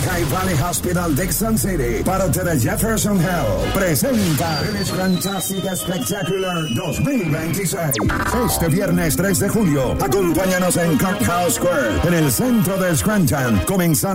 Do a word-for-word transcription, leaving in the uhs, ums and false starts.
Lehigh Valley Hospital Dixon City, parte de Jefferson Health, presenta el Fantastic Spectacular dos mil veintiséis. Este viernes tres de julio, acompáñanos en Courthouse Square, en el centro de Scranton, comenzando